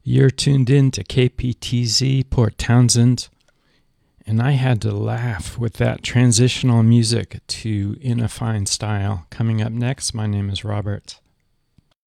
You're tuned in to KPTZ Port Townsend, and I had to laugh with that transitional music to In a Fine Style. Coming up next, my name is Robert.